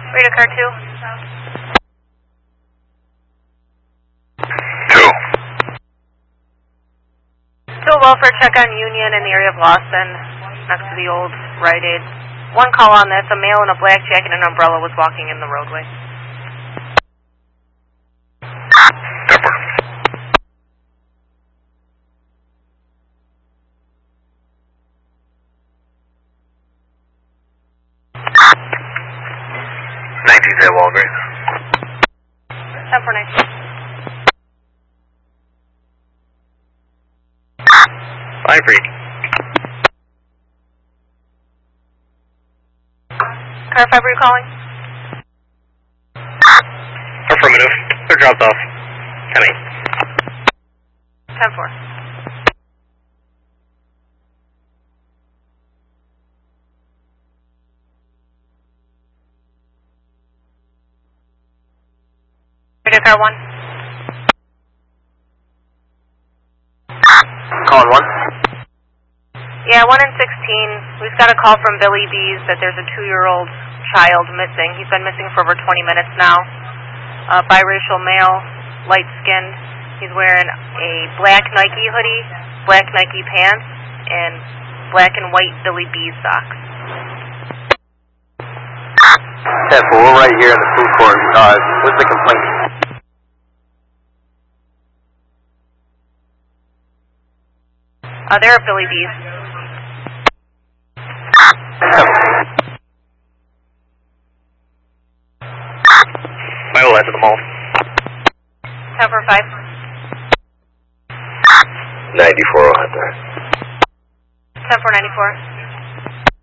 Radar car 2. 2 welfare check on Union in the area of Lawson, next to the old Rite Aid. One call on this, a male in a black jacket and umbrella was walking in the roadway. Pepper. Nineteenth at Walgreens. 10 for 19. 5 for 80. Car 5, are you calling? Affirmative. They're dropped off. 10-8. 10-4. Radar car 1. Calling 1. Yeah, 1 in 16. We've got a call from Billy B's that there's a 2-year-old child missing. He's been missing for over 20 minutes now. Biracial male, light-skinned. He's wearing a black Nike hoodie, black Nike pants, and black and white Billy B socks. Yeah, but we're right here in the food court. This is a complaint. They're at Billy B's. My old at the mall. 10 for 5. 94 on there. 10 for 94.